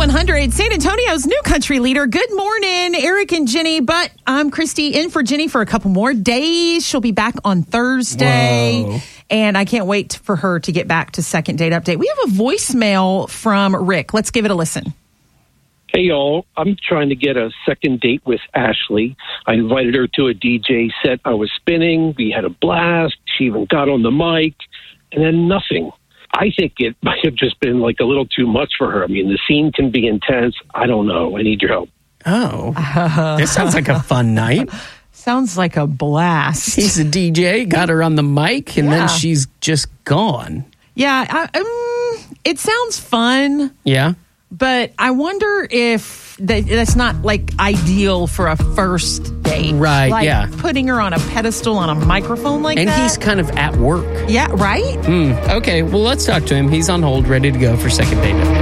100, San Antonio's new country leader. Good morning, Eric and Jenny. But I'm Christy in for Jenny for a couple more days. She'll be back on Thursday. Whoa. And I can't wait for her to get back to Second Date Update. We have a voicemail from Rick. Let's give it a listen. Hey, y'all. I'm trying to get a second date with Ashley. I invited her to a DJ set I was spinning. We had a blast. She even got on the mic, and then nothing. I think it might have just been like a little too much for her. I mean, the scene can be intense. I don't know. I need your help. Oh, this sounds like a fun night. Sounds like a blast. He's a DJ, got her on the mic, and then she's just gone. Yeah, it sounds fun. Yeah. But I wonder if that's not like ideal for a first date. Right, like yeah. Putting her on a pedestal on a microphone like And that. he's kind of at work. Yeah, right? Okay, well, let's talk to him. He's on hold, ready to go for Second Date Update.